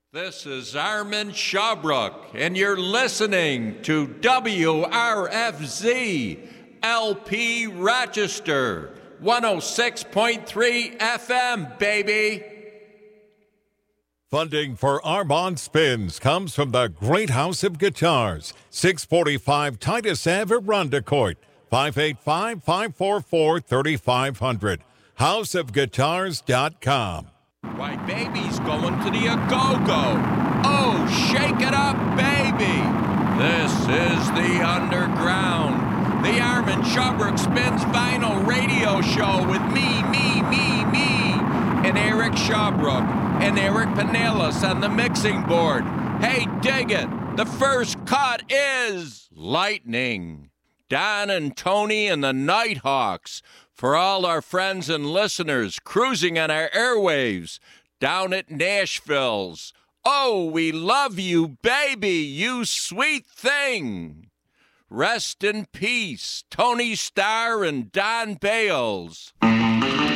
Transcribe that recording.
This is Armin Shabrook, and you're listening to WRFZ LP Rochester, 106.3 FM, baby. Funding for Armand Spins comes from the Great House of Guitars, 645 Titus Ave at Rondecourt, 585-544-3500, houseofguitars.com. Why, baby's going to the A-Go-Go. Oh, shake it up, baby. This is the Underground, the Armin Shabrook Spins Vinyl Radio Show with me, and Eric Shabrook and Eric Pinellas on the mixing board. Hey, dig it. The first cut is Lightning. Don and Tony and the Nighthawks. For all our friends and listeners cruising on our airwaves down at Nashville's. Oh, we love you, baby, you sweet thing. Rest in peace, Tony Starr and Don Bales.